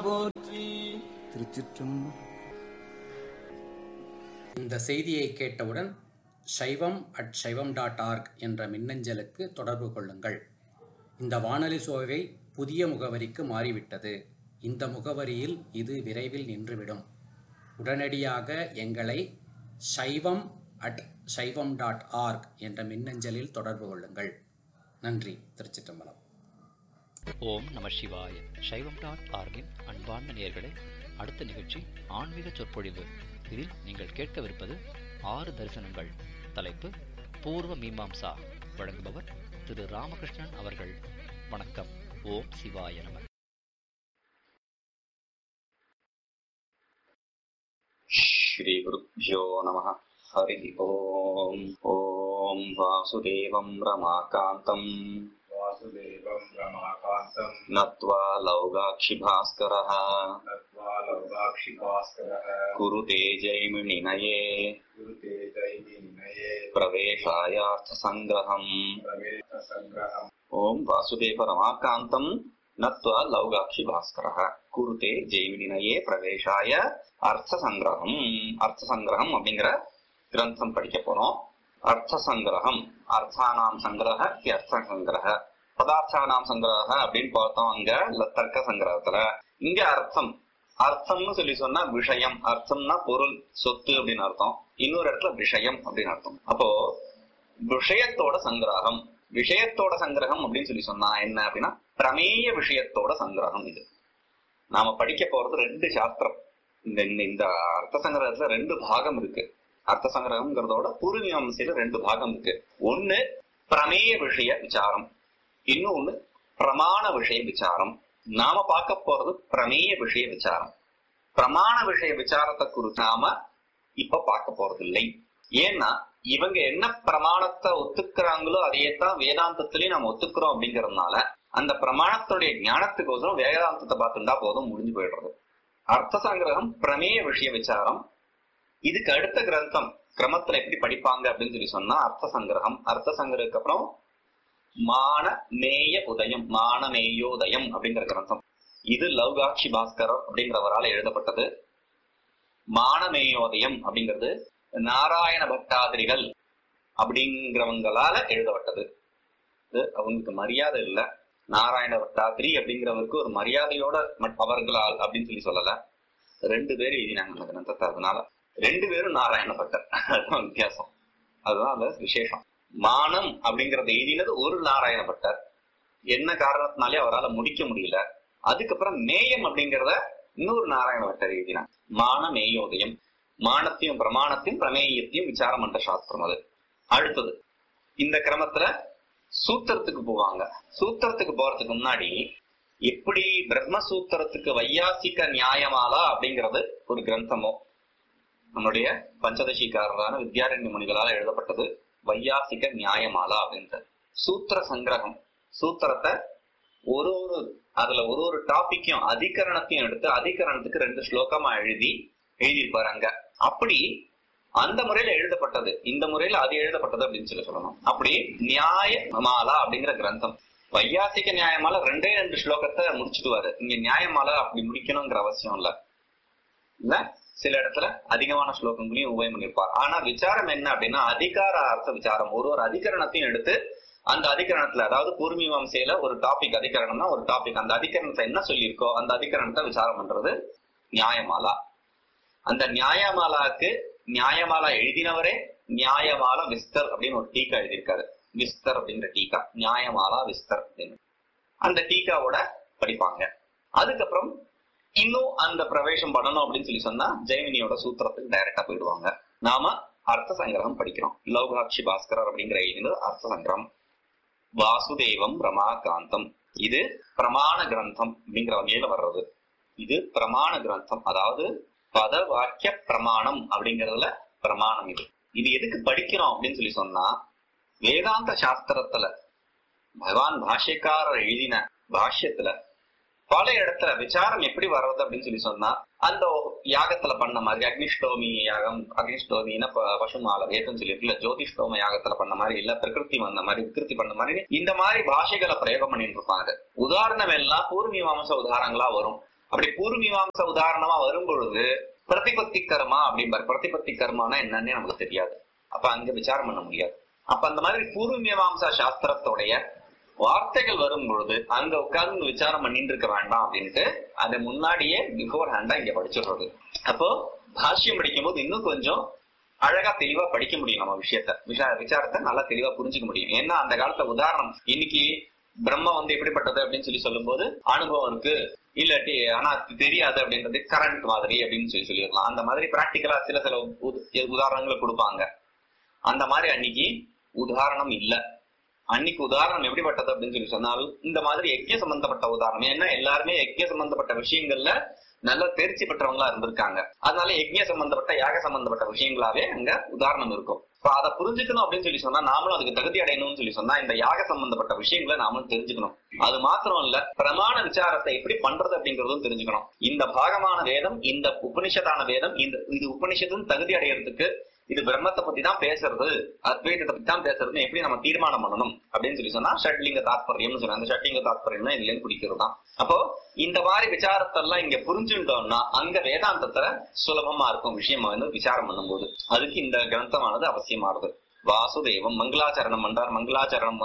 போற்றி. திருச்சிற்றம்பலம். இந்த செய்தியை கேட்டவுடன் saivam@saivam.org என்ற மின்னஞ்சலுக்கு தொடர்பு கொள்ளுங்கள். இந்த வானொலி சோவை புதிய முகவரிக்கு மாறிவிட்டது. இந்த முகவரியில் இது விரைவில் நின்றுவிடும். உடனடியாக எங்களை saivam@saivam.org என்ற மின்னஞ்சலில் தொடர்பு கொள்ளுங்கள். நன்றி. திருச்சிற்றம்பலம். ஓம் நம சிவாய. சைவம்.org-இன் அன்பார்ந்த நேயர்களே, அடுத்த நிகழ்ச்சி ஆன்மீக சொற்பொழிவு. இதில் நீங்கள் கேட்கவிருப்பது 6 தரிசனங்கள். தலைப்பு பூர்வ மீமாம்சா. வழங்குபவர் திரு ராமகிருஷ்ணன் அவர்கள். வணக்கம். ஓம் சிவாய நம. ஸ்ரீ குருப்யோ நமः. ஹரி ஓம். ஓம் வாசுதேவம் ரமாகாந்தம் நத்வா லௌகாக்ஷிபாஸ்கரः குருதே ஜெய்மினிநயே பிரவேசாயார்த்தசங்கிரஹம். ஓம் வாசுதேவ ரமாகாந்தம் நத்வா லௌகாக்ஷிபாஸ்கரः குருதே ஜெய்மினிநயே பிரவேசாய அர்த்தசங்கிரஹம். அர்த்தசங்கிரஹம் அப்படிங்கிற கிரந்தம் படிக்க போறோம். அர்த்தசங்கிரஹம், அர்த்தானாம் சங்கிரஹ, அர்த்த சங்கிரஹ, பதார்த்தானாம் சங்கிரஹ அப்படின்னு பார்த்தோம் அங்க தர்க்க சங்கிரகத்துல. இங்க அர்த்தம், அர்த்தம்னு சொல்லி சொன்னா விஷயம், அர்த்தம்னா பொருள், சொத்து அப்படின்னு அர்த்தம். இன்னொரு இடத்துல விஷயம் அப்படின்னு அர்த்தம். அப்போ விஷயத்தோட சங்கிரகம், விஷயத்தோட சங்கிரகம் அப்படின்னு சொல்லி சொன்னா என்ன அப்படின்னா பிரமேய விஷயத்தோட சங்கிரகம். இது நாம படிக்க போறது 2 சாஸ்திரம். இந்த அர்த்த சங்கிரகத்துல 2 பாகம் இருக்கு. அர்த்த சங்கிரகம்ங்கிறதோட பூர்வீமாம்சையில 2 பாகம் இருக்கு. ஒண்ணு பிரமேய விஷய விசாரம், இன்னொன்னு பிரமாண விஷய விசாரம். நாம பார்க்க போறது பிரமேய விஷய விசாரம். பிரமாண விஷய விசாரத்தை குறித்து நாம இப்ப பார்க்க போறது இல்லை. ஏன்னா இவங்க என்ன பிரமாணத்தை ஒத்துக்கிறாங்களோ அதையேத்தான் வேதாந்தத்திலயும் நம்ம ஒத்துக்கிறோம். அப்படிங்கறதுனால அந்த பிரமாணத்துடைய ஞானத்துக்கோசரம் வேதாந்தத்தை பார்த்துட்டா போதும், முடிஞ்சு போயிடுறது. அர்த்த சங்கிரகம் பிரமேய விஷய விசாரம். இதுக்கு அடுத்த கிரந்தம் கிரமத்துல எப்படி படிப்பாங்க அப்படின்னு சொல்லி சொன்னா அர்த்த சங்கிரகம். அர்த்த சங்கிரகத்துக்கு அப்புறம் மானமேய உதயம், மானமேயோதயம் அப்படிங்கிற கிரந்தம். இது லௌகாட்சி பாஸ்கரர் அப்படிங்கிறவரால் எழுதப்பட்டது. மானமேயோதயம் அப்படிங்கிறது நாராயண பட்டாதிரிகள் அப்படிங்கிறவங்களால எழுதப்பட்டது. அவங்களுக்கு மரியாதை இல்லை. நாராயண பட்டாதிரி அப்படிங்கிறவருக்கு ஒரு மரியாதையோட அவர்களால் அப்படின்னு சொல்லி சொல்லல. 2 பேர் எழுதினாங்க அந்த கிரந்தத்தை. அதனால 2 பேரும் நாராயண பட்டர். அதுதான் வித்தியாசம், அதுதான் அந்த விசேஷம். மானம் அப்படிங்கறத எழுதினது ஒரு நாராயண பட்டர். என்ன காரணத்தினாலே அவரால் முடிக்க முடியல. அதுக்கப்புறம் மேயம் அப்படிங்கிறத இன்னொரு நாராயண பட்டர் எழுதினார். மானமேயோதயம், மானத்தையும் பிரமாணத்தையும் பிரமேயத்தையும் விசாரம் பண்ற சாஸ்திரம் அது. அடுத்தது இந்த கிரமத்துல சூத்திரத்துக்கு போவாங்க. சூத்திரத்துக்கு போறதுக்கு முன்னாடி எப்படி பிரம்மசூத்திரத்துக்கு வையாசிக நியாயமாலா அப்படிங்கிறது ஒரு கிரந்தமோ, நம்முடைய பஞ்சதசிக்காரரான வித்யாரண்ய முனிகளால் எழுதப்பட்டது வையாசிக நியாயமாலா அப்படின்ற சூத்திர சங்கிரகம். சூத்திரத்தை அதுல ஒரு டாபிக்கையும் அதிகரணத்தையும் எடுத்து அதிகரணத்துக்கு 2 ஸ்லோகமா எழுதியிருப்பாரு அங்க. அப்படி அந்த முறையில எழுதப்பட்டது, இந்த முறையில அது எழுதப்பட்டது அப்படின்னு சொல்லணும். அப்படி நியாயமாலா அப்படிங்கிற கிரந்தம். வையாசிக நியாயமாலா 2 ஸ்லோகத்தை முடிச்சுடுவாரு. இங்க நியாயமாலா அப்படி முடிக்கணுங்கிற அவசியம் இல்ல. சில இடத்துல அதிகமான ஸ்லோகங்களையும் உபயம் பண்ணிருப்பார். ஆனா விசாரம் என்ன அப்படின்னா அதிகார அர்த்த விசாரம். ஒரு அதிகரணத்தையும் எடுத்து அந்த அதிகரணத்துல, அதாவது பூர்வீமாம்சையில ஒரு டாபிக் அதிகரணம்னா ஒரு டாபிக், அந்த அதிகரணத்தை என்ன சொல்லியிருக்கோ அந்த அதிகரணத்தை விசாரம் பண்றது நியாயமாலா. அந்த நியாயமாலாக்கு நியாயமாலா எழுதினவரே நியாயமாலா விஸ்தர் அப்படின்னு ஒரு டீக்கா எழுதியிருக்காரு. விஸ்தர் அப்படிங்கிற டீக்கா, நியாயமாலா விஸ்தர் அப்படின்னு அந்த டீக்காவோட படிப்பாங்க. அதுக்கப்புறம் இன்னும் அந்த பிரவேசம் பண்ணணும் அப்படின்னு சொல்லி சொன்னா ஜெய்மினியோட சூத்திரத்துக்கு டைரக்டா போயிடுவாங்க. நாம அர்த்த சங்கிரகம் படிக்கிறோம். லௌகாட்சி பாஸ்கரர் அப்படிங்கிற எழுதினது அர்த்த சங்கிரகம். வாசுதேவம் ரமாகாந்தம், இது பிரமாண கிரந்தம் அப்படிங்கிற வகையில வர்றது. இது பிரமாண கிரந்தம், அதாவது பத வாக்கிய பிரமாணம் அப்படிங்கறதுல பிரமாணம். இது எதுக்கு படிக்கிறோம் அப்படின்னு சொல்லி சொன்னா வேதாந்த சாஸ்திரத்துல பகவான் பாஷ்யக்காரர் எழுதின பாஷ்யத்துல பல இடத்துல விசாரம் எப்படி வர்றது அப்படின்னு சொல்லி சொன்னா அந்த யாகத்துல பண்ண மாதிரி அக்னிஷ்டோமி யாகம், அக்னிஷ்டோமின்னா பசுமால வேதம் சொல்லிருக்குல்ல, ஜோதிஷ்டோம யாகத்துல பண்ண மாதிரி இல்ல பிரகிருதி வந்த மாதிரி விகிருதி பண்ண மாதிரி இந்த மாதிரி பாஷைகளை பிரயோகம் பண்ணிட்டு இருப்பாங்க. உதாரணம் எல்லாம் பூர்வீமாம்ச உதாரணங்களா வரும். அப்படி பூர்வ மீமாம்சா உதாரணமா வரும் பொழுது பிரதிபத்தி கர்மா அப்படிம்பாரு. பிரதிபத்தி கர்மானா என்னன்னே நமக்கு தெரியாது, அப்ப அங்க விசாரம் பண்ண முடியாது. அப்ப அந்த மாதிரி பூர்வ மீமாம்சா சாஸ்திரத்தோடைய வார்த்தைகள் வரும் பொழுது அங்க உட்கார்ந்து விசாரம் பண்ணிட்டு இருக்க வேண்டாம் அப்படின்ட்டு அதை முன்னாடியே பிஃபோர் ஹேண்டா இங்க படிச்சிடுறது. அப்போ பாஷ்யம் படிக்கும் போது இன்னும் கொஞ்சம் அழகா தெளிவா படிக்க முடியும், நம்ம விசாரத்தை நல்லா தெளிவா புரிஞ்சுக்க முடியும். ஏன்னா அந்த காலத்துல உதாரணம், இன்னைக்கு பிரம்ம எப்படிப்பட்டது அப்படின்னு சொல்லும் போது அனுபவம் இருக்கு, இல்லாட்டி ஆனா தெரியாது அப்படின்றது கரண்ட் மாதிரி அப்படின்னு சொல்லிடலாம். அந்த மாதிரி பிராக்டிக்கலா சில உதாரணங்களை கொடுப்பாங்க. அந்த மாதிரி அன்னைக்கு உதாரணம் இல்ல. அன்னைக்கு உதாரணம் எப்படிப்பட்டது அப்படின்னு சொன்னாலும் இந்த மாதிரி யஜ்ஞ சம்பந்தப்பட்ட உதாரணம். ஏன்னா எல்லாருமே யஜ்ஞ சம்பந்தப்பட்ட விஷயங்கள்ல நல்ல தேர்ச்சி பெற்றவங்களா இருந்திருக்காங்க. அதனால யஜ்ஞ சம்பந்தப்பட்ட யாக சம்பந்தப்பட்ட விஷயங்களாவே அங்க உதாரணம் இருக்கும். அதை புரிஞ்சுக்கணும் அப்படின்னு சொன்னா நாமளும் அதுக்கு தகுதி அடையணும்னு சொன்னா இந்த யாக சம்பந்தப்பட்ட விஷயங்களை நாமளும் தெரிஞ்சுக்கணும். அது மாத்திரம் இல்ல, பிரமாண விசாரத்தை எப்படி பண்றது அப்படிங்கறதும் தெரிஞ்சுக்கணும். இந்த பாகமான வேதம், இந்த உபனிஷத்தான வேதம், இது உபனிஷத்துன்னு தகுதி அடையறதுக்கு இது பிரம்மத்தை பத்தி தான் பேசுறது, அத்வைதத்தை பத்தி தான் பேசுறதுன்னு எப்படி நம்ம தீர்மானம் பண்ணணும் அப்படின்னு சொன்னா ஷட்லிங்க தாத்பரியம்னு சொன்னா அந்த ஷட்லிங்க தாத்பரியம் தான் இதுல இருந்து குடிக்கிறது தான். அப்போ இந்த மாதிரி விசாரத்தெல்லாம் இங்க புரிஞ்சுட்டோம்னா அங்க வேதாந்தத்துல சுலபமா இருக்கும் விஷயம் விசாரம் பண்ணும்போது. அதுக்கு இந்த கிரந்தமானது அவசியமானது. வாசுதேவம் மங்களாச்சரணம் பண்றார். மங்களாச்சரணம்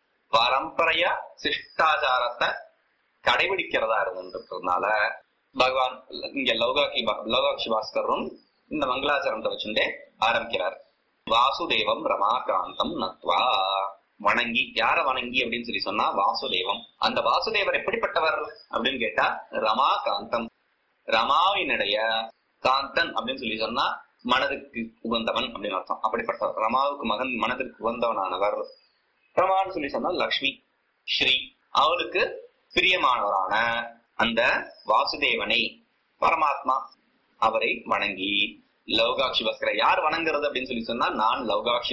பரம்பரையா சிஷ்டாச்சாரத்தை கடைபிடிக்கிறதா இருந்துன்றதுனால பகவான் இங்க லௌகாட்சி பாஸ்கரும் இந்த மங்களாச்சரணத்தை வச்சுட்டே ஆரம்பிக்கிறார். வாசுதேவம் ரமாகாந்தம் நத்வா, வணங்கி. யார வணங்கி அப்படின்னு சொன்னா வாசுதேவம். அந்த வாசுதேவர் எப்படிப்பட்டவர் அப்படின்னு கேட்டா ரமாகாந்தம், ரமாவினுடைய காந்தன் அப்படின்னு சொன்னா மனதுக்கு உகந்தவன் அப்படின்னு அர்த்தம். அப்படிப்பட்டவர் ரமாவுக்கு மனதிற்கு உகந்தவனானவர். ரமான்னு சொன்னா லக்ஷ்மி ஸ்ரீ, அவளுக்கு பிரியமானவரான அந்த வாசுதேவனை பரமாத்மா அவரை வணங்கி லௌகாட்சி பாஸ்கரன். யார் வணங்குறது அப்படின்னு சொன்னா நான் லௌகாட்சி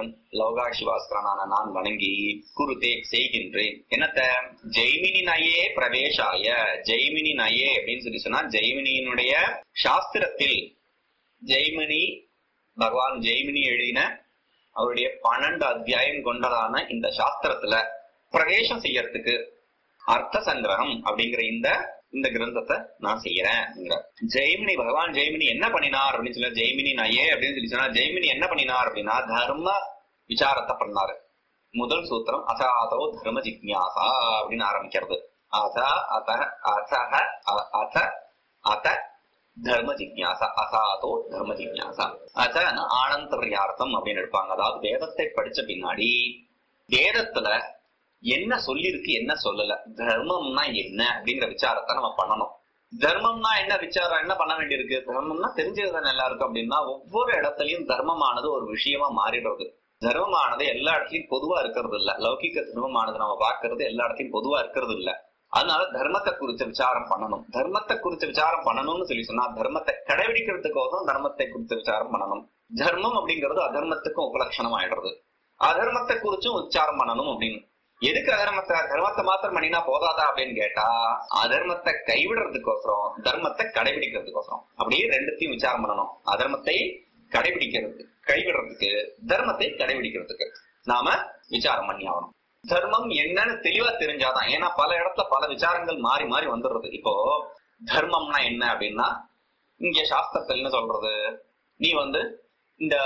பாஸ்கரனான நான் வணங்கி குருதே செய்கின்றேன். என்னத்த ஜெய்மினி நயே பிரவேசாய. ஜெய்மினி நயே அப்படின்னு சொன்னா ஜெய்மினியினுடைய சாஸ்திரத்தில், ஜெய்மினி பகவான் ஜெய்மினி எழுதின அவருடைய 12 அத்தியாயம் கொண்டதான இந்த சாஸ்திரத்துல பிரவேசம் செய்யறதுக்கு அர்த்த சங்கிரகம் அப்படிங்கிற இந்த கிரந்தத்தை நான் செய்யறேன். ஜெய்மினி பகவான் ஜெய்மினி என்ன பண்ணினார் அப்படின்னு சொல்ல, ஜெய்மினி நயே அப்படின்னு சொன்னா ஜெய்மினி என்ன பண்ணினார் அப்படின்னா தர்ம விசாரத்தை பண்ணாரு. முதல் சூத்திரம் அசாதோ தர்ம ஜிக்ஞாசா அப்படின்னு ஆரம்பிக்கிறது. தர்ம ஜிக்ஞாசா, அசாதோ தர்ம ஜிக்ஞாசா. ஆனந்தர்யார்த்தம் அப்படின்னு எடுப்பாங்க. அதாவது வேதத்தை படிச்ச பின்னாடி வேதத்துல என்ன சொல்லிருக்கு என்ன சொல்லல, தர்மம்னா என்ன அப்படிங்கிற விசாரத்தை நம்ம பண்ணணும். தர்மம்னா என்ன விசாரம் என்ன பண்ண வேண்டியிருக்கு, தர்மம்னா தெரிஞ்சதுதானே எல்லாருக்கும் அப்படின்னா ஒவ்வொரு இடத்துலயும் தர்மமானது ஒரு விஷயமா மாறிடுறது. தர்மமானது எல்லா இடத்துலயும் பொதுவா இருக்கிறது இல்ல. லௌகிக தர்மமானது நம்ம பாக்குறது எல்லா இடத்துலயும் பொதுவா இருக்கிறது இல்ல. அதனால தர்மத்தை குறிச்ச விசாரம் பண்ணணும். தர்மத்தை குறிச்ச விசாரம் பண்ணணும்னு சொன்னா தர்மத்தை கடைபிடிக்கிறதுக்கோசம் தர்மத்தை குறிச்ச விசாரம் பண்ணணும். தர்மம் அப்படிங்கிறது அதர்மத்துக்கும் உபலட்சணம் ஆயிடுறது. அதர்மத்தை குறிச்சும் உச்சாரம் பண்ணணும் அப்படின்னு. எதுக்கு தர்மத்தை மாத்திரம் பண்ணினா போதாதா அப்படின்னு கேட்டா அதர்மத்தை கைவிடுறதுக்கோசரம் தர்மத்தை கடைபிடிக்கிறதுக்கோசரம் அப்படியே ரெண்டுத்தையும் விசாரம் பண்ணணும். அதர்மத்தை கைவிடுறதுக்கு தர்மத்தை கடைபிடிக்கிறதுக்கு நாம விசாரம் பண்ணி ஆகணும். தர்மம் என்னன்னு தெளிவா தெரிஞ்சாதான். ஏன்னா பல இடத்துல பல விசாரங்கள் மாறி மாறி வந்துடுறது. இப்போ தர்மம்னா என்ன அப்படின்னா இங்க சாஸ்திரத்துல என்ன சொல்றது, நீ இந்த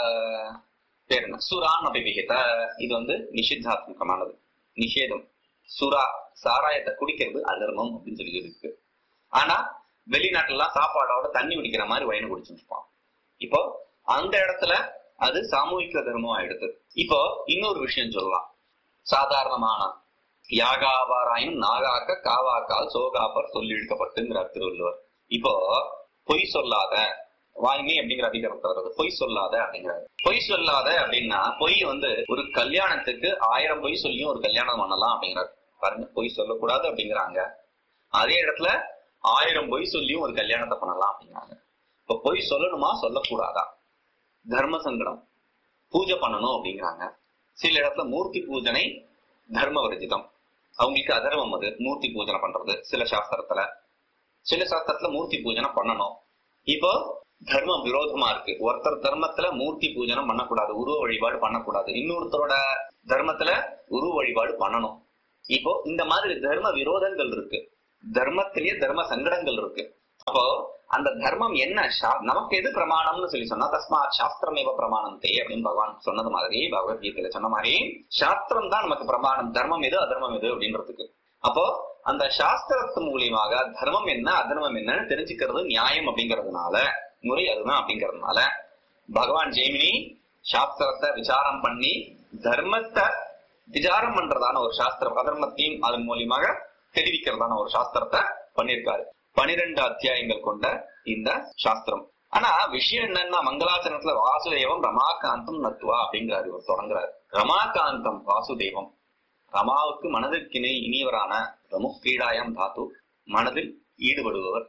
பேர் என்ன சுரான் அபிவிகித, இது நிஷித்தாத்மகமானது, நிஷேதம். சுறா சாராயத்தை குடிக்கிறது அதர்மம் அப்படின்னு சொல்லி இருக்கு. ஆனா வெளிநாட்டுல எல்லாம் சாப்பாடோட தண்ணி குடிக்கிற மாதிரி வயனு குடிச்சுருப்பான். இப்போ அந்த இடத்துல அது சாமூகிக தர்மம் ஆயிடுது. இப்போ இன்னொரு விஷயம் சொல்லலாம். சாதாரணமான யாகாவாராயும் நாகாக்க காவாக்கால் சோகாப்பர் சொல்லி இழுக்கப்பட்டுங்கிறார் திருவள்ளுவர். இப்போ பொய் சொல்லாத வாய்மை அப்படிங்கிற அதிகாரத்தை வருது. பொய் சொல்லாத அப்படிங்கிறாரு. பொய் சொல்லாத அப்படின்னா பொய் ஒரு கல்யாணத்துக்கு 1000 பொய் சொல்லியும் ஒரு கல்யாணம் பண்ணலாம் அப்படிங்கிறாரு. பாருங்க, பொய் சொல்லக்கூடாது அப்படிங்கிறாங்க. அதே இடத்துல 1000 பொய் சொல்லியும் ஒரு கல்யாணத்தை பண்ணலாம் அப்படிங்கிறாங்க. இப்ப பொய் சொல்லணுமா சொல்லக்கூடாதா? தர்ம சங்கடம். பூஜை பண்ணணும் அப்படிங்கிறாங்க. சில இடத்துல மூர்த்தி பூஜனை தர்ம வர்ஜிதம், அவங்களுக்கு அதர்மம் அது மூர்த்தி பூஜனை பண்றது. சில சாஸ்திரத்துல மூர்த்தி பூஜனை பண்ணணும். இப்போ தர்மம் விரோதமா இருக்கு. ஒருத்தர் தர்மத்துல மூர்த்தி பூஜனம் பண்ணக்கூடாது, உருவ வழிபாடு பண்ணக்கூடாது. இன்னொருத்தரோட தர்மத்துல உருவ வழிபாடு பண்ணணும். இப்போ இந்த மாதிரி தர்ம விரோதங்கள் இருக்கு. தர்மத்திலேயே தர்ம சங்கடங்கள் இருக்கு. அப்போ அந்த தர்மம் என்ன, நமக்கு எது பிரமாணம்னு சொல்லி சொன்னா தஸ்மாத் சாஸ்திரமேவ பிரமாணந்தே அப்படின்னு பகவான் சொன்னது மாதிரி, பகவத்கீதையில சொன்ன மாதிரி சாஸ்திரம் தான் நமக்கு பிரமாணம். தர்மம் எது அதர்மம் எது அப்படின்றதுக்கு. அப்போ அந்த சாஸ்திரத்து மூலியமாக தர்மம் என்ன அதர்மம் என்னன்னு தெரிஞ்சுக்கிறது நியாயம் அப்படிங்கறதுனால, முறை அதுதான் அப்படிங்கறதுனால பகவான் ஜெய்மினி சாஸ்திரத்தை விசாரம் பண்ணி தர்மத்தை விசாரம் பண்றதான ஒரு சாஸ்திரம், அதர்மத்தையும் அதன் மூலியமாக தெரிவிக்கிறதான ஒரு சாஸ்திரத்தை பண்ணிருக்காரு. 12 அத்தியாயங்கள் கொண்ட இந்த சாஸ்திரம். ஆனா விஷயம் என்னன்னா, மங்களாச்சரணத்துல வாசுதேவம் ரமாகாந்தம் நத்துவா அப்படிங்கிறாரு. இவர் தொடங்குறாரு ரமாகாந்தம் வாசுதேவம், ரமாவுக்கு மனதிற்கு இனியவரான பிரமுக்ரீடாயம் தாத்து, மனதில் ஈடுபடுபவர்,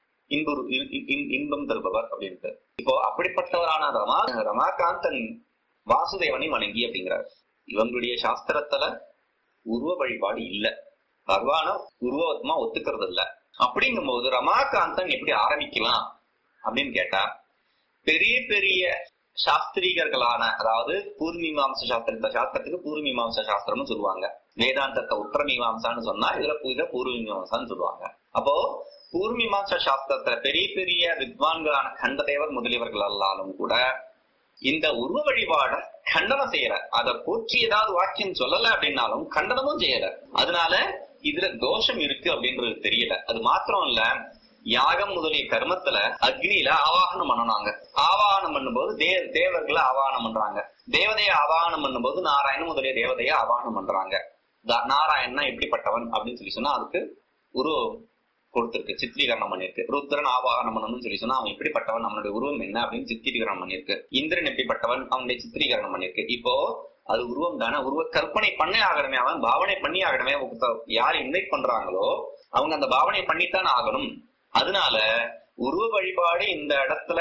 இன்பம் தருபவர் அப்படின்ட்டு. இப்போ அப்படிப்பட்டவரான ரமாகாந்தன் வாசுதேவனை வணங்கி அப்படிங்கிறார். இவங்களுடைய சாஸ்திரத்துல உருவ வழிபாடு இல்ல, பகவான உருவமா ஒத்துக்கிறது இல்ல. அப்படிங்கும் போது ரமாகாந்தன் எப்படி ஆரம்பிக்கலாம் அப்படின்னு கேட்டா, பெரிய பெரிய சாஸ்திரிகர்களான, அதாவது பூர்வீமாம்ச சாஸ்திரத்துக்கு பூர்வீமாம்ச சாஸ்திரம்னு சொல்லுவாங்க, வேதாந்தத்தை உத்தரமீமாம்சான்னு சொன்னா இதுல பூர்வீமாம்சான்னு சொல்லுவாங்க. அப்போ பூர்வீமாம்ச சாஸ்திரத்துல பெரிய பெரிய வித்வான்களான கண்டதேவர் முதலியவர்கள் எல்லாலும் கூட இந்த உருவ வழிபாட கண்டனம் செய்யற, அதை போற்றி ஏதாவது வாக்கியம் சொல்லல அப்படின்னாலும் கண்டனமும் செய்யற. அதனால இதுல தோஷம் இருக்கு அப்படின்றது தெரியல. அது மாத்திரம் இல்ல, யாகம் முதலிய கர்மத்துல அக்னியில ஆவாகனம் பண்ணனாங்க. ஆவாகனம் பண்ணும்போது தேவர்களை ஆவாகனம் பண்றாங்க, தேவதையை ஆவாகனம் பண்ணும்போது நாராயணன் முதலிய தேவதையை ஆவாகனம் பண்றாங்க. நாராயணனா எப்படிப்பட்டவன் அப்படின்னு சொல்லி சொன்னா அதுக்கு ஒரு கொடுத்திருக்கு, சித்திரீகரணம் பண்ணிருக்கு. ருத்ரன் ஆவாகனம் பண்ணணும்னு சொல்லி சொன்னா அவன் எப்படிப்பட்டவன், அவனுடைய உருவம் என்ன அப்படின்னு சித்திரீகரணம் பண்ணிருக்கு. இந்திரன் எப்படிப்பட்டவன், அவனுடைய சித்திரீகரணம் பண்ணிருக்கு. இப்போ அது உருவம் தானே, உருவ கற்பனை பண்ணே ஆகணுமே, அவன் பாவனை பண்ணி ஆகணுமே. யார் இன்வைட் பண்றாங்களோ அவங்க அந்த பாவனை பண்ணித்தான் ஆகணும். அதனால உருவ வழிபாடு இந்த இடத்துல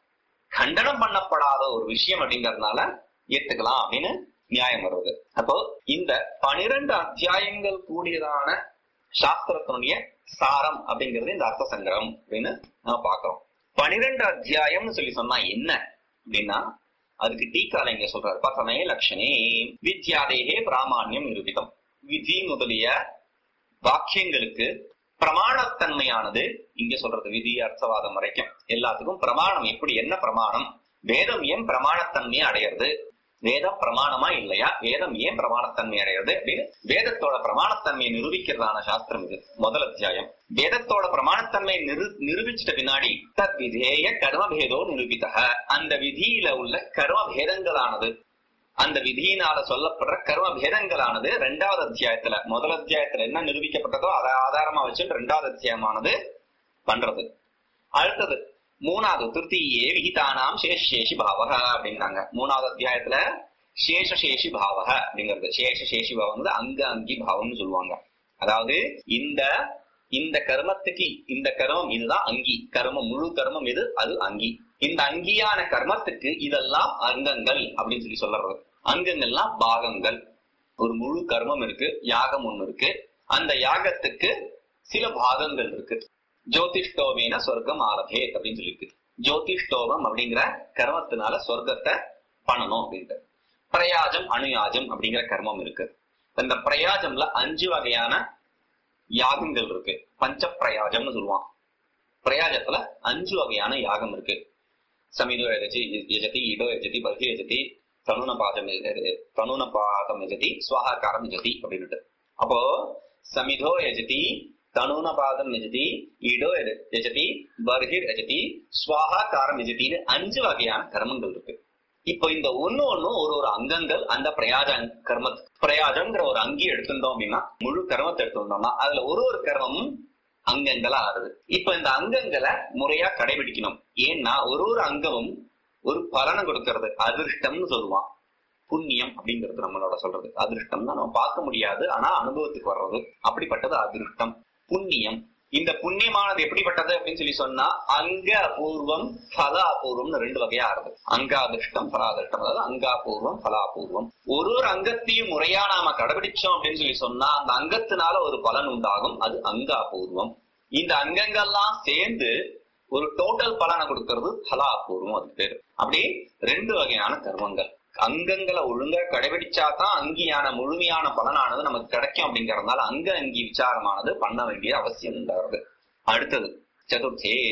கண்டனம் பண்ணப்படாத ஒரு விஷயம் அப்படிங்கறதுனால ஏத்துக்கலாம் அப்படின்னு நியாயம் வருவது. அப்போ இந்த 12 அத்தியாயங்கள் கூடியதான சாஸ்திரத்தினுடைய சாரம் அப்படிங்கிறது இந்த அர்த்த சங்கிரகம் அப்படின்னு நம்ம பாக்குறோம். 12 அத்தியாயம்னு சொல்லி சொன்னா என்ன அப்படின்னா, அதுக்கு டீக்கால இங்க சொல்றாரு, பசமே லட்சணே வித்யாதேகே பிராமான்யம் நிரூபிதம். விதி முதலிய வாக்கியங்களுக்கு பிரமாணத்தன்மையானது இங்க சொல்றது. விதி அர்த்தவாதம் வரைக்கும் எல்லாத்துக்கும் பிரமாணம் எப்படி, என்ன பிரமாணம், வேதம் ஏன் பிரமாணத்தன்மையை அடையிறது, வேதம் பிரமாணமா இல்லையா, வேதம் ஏன் பிரமாணத்தன்மை அடையிறது அப்படின்னு வேதத்தோட பிரமாணத்தன்மையை நிரூபிக்கிறதான சாஸ்திரம் இது. முதல் அத்தியாயம் வேதத்தோட பிரமாணத்தன்மையை நிரூபிச்சிட்ட பின்னாடி தத் விதேய கர்மபேதோ நிரூபித்தக, அந்த விதியில உள்ள கர்ம பேதங்களானது, அந்த விதியினால சொல்லப்படுற கர்ம பேதங்களானது 2வது அத்தியாயத்துல, முதல் அத்தியாயத்துல என்ன நிரூபிக்கப்பட்டதோ அதை ஆதாரமா வச்சு 2வது அத்தியாயமானது பண்றது. அடுத்தது 3வது திருத்தீயே விகிதானாம் சேஷேஷி பாவக அப்படின்னாங்க. 3வது அத்தியாயத்துல சேஷசேஷி பாவக அப்படிங்கிறது. சேஷசேஷி பாவம் வந்து அங்க அங்கி பாவம்னு சொல்லுவாங்க. அதாவது இந்த கர்மத்துக்கு இந்த கர்மம் இதுதான் அங்கி, கர்மம் முழு கர்மம் எது அது அங்கி, இந்த அங்கியான கர்மத்துக்கு இதெல்லாம் அங்கங்கள் அப்படின்னு சொல்லி சொல்றது. அங்கங்கள்லாம் பாகங்கள். ஒரு முழு கர்மம் இருக்கு, யாகம் ஒண்ணு இருக்கு, அந்த யாகத்துக்கு சில பாகங்கள் இருக்கு. ஜோதிஷ்டோமேன சொர்க்கம் ஆரபே அப்படின்னு சொல்லிருக்கு. ஜோதிஷ்டோமம் அப்படிங்கிற கர்மத்தினால சொர்க்கத்தை பண்ணணும் அப்படின்ட்டு. பிரயாஜம் அணுயாஜம் அப்படிங்கிற கர்மம் இருக்கு. இந்த பிரயாஜம்ல 5 வகையான யாகங்கள் இருக்கு. பஞ்ச பிரயாஜம்னு சொல்லுவான். பிரயாஜத்துல 5 வகையான யாகம் இருக்கு. சமிதோ யஜதி, இடோ யஜதி, பர்ஹி யஜதி, தனுனபாதம் யஜதி, ஸ்வாஹாகாரம் யஜதி அப்படின்ட்டு. அப்போ சமிதோ யஜதி, தனுனபாதம் யஜதி, இடோ யஜதி, பர்ஹிர் யஜதி, ஸ்வாஹாகாரம் யஜதின்னு 5 வகையான கர்மங்கள் இருக்கு. இப்போ இந்த ஒண்ணு ஒரு அங்கங்கள் அந்த பிரயாஜ கர்ம, பிரயாஜங்கிற ஒரு அங்கி எடுத்துட்டோம் அப்படின்னா, முழு கர்மத்தை எடுத்துட்டோம்னா அதுல ஒரு கர்மமும் அங்கங்களா ஆறுது. இப்ப இந்த அங்கங்களை முறையா கடைபிடிக்கணும். ஏன்னா ஒரு அங்கமும் ஒரு பலனை கொடுக்கறது. அதிருஷ்டம்னு சொல்லுவான். புண்ணியம் அப்படிங்கிறது நம்மளோட சொல்றது. அதிருஷ்டம் தான் நம்ம பார்க்க முடியாது, ஆனா அனுபவத்துக்கு வர்றது. அப்படிப்பட்டது அதிருஷ்டம். புண்ணியம், இந்த புண்ணியமானது எப்படிப்பட்டது அப்படின்னு சொல்லி சொன்னா அங்க அபூர்வம் பல அபூர்வம்னு 2 வகையா ஆறுது. அங்காதிருஷ்டம் பலாதிருஷ்டம். அதாவது அங்காபூர்வம் பலாபூர்வம். ஒரு அங்கத்தையும் முறையா நாம கடைபிடிச்சோம் அப்படின்னு சொல்லி சொன்னா அந்த அங்கத்தினால ஒரு பலன் உண்டாகும், அது அங்காபூர்வம். இந்த அங்கங்கள்லாம் சேர்ந்து ஒரு டோட்டல் பலனை கொடுக்கறது பலாபூர்வம், அது பேரு. அப்படி 2 வகையான கர்மங்கள். அங்கங்களை ஒழுங்கா கடைபிடிச்சாதான் அங்கியான முழுமையான பலனானது நமக்கு கிடைக்கும் அப்படிங்கறதுனால அங்கி விசாரமானது பண்ண வேண்டிய அவசியம் உண்டாகிறது. அடுத்தது சதுர்த்தே